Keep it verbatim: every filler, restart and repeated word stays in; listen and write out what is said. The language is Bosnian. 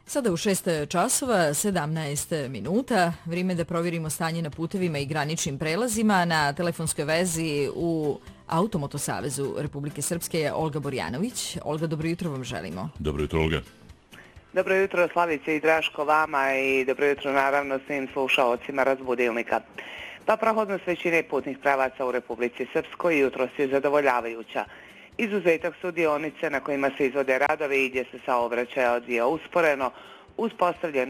Sada u šest časova, sedamnaest minuta, vrijeme da provjerimo stanje na putevima i graničnim prelazima. Na telefonskoj vezi u Automoto Savezu Republike Srpske je Olga Borjanović. Olga, dobro jutro vam želimo. Dobro jutro, Olga. Dobro jutro, Slavice i Draško, vama i dobro jutro naravno svim slušaocima Razbudilnika. Pa prohodnost većine putnih pravaca u Republici Srpskoj jutros je zadovoljavajuća. Izuzetak su dionice na kojima se izvode radovi i gdje se saobraćaj odvija usporeno uz postavljenu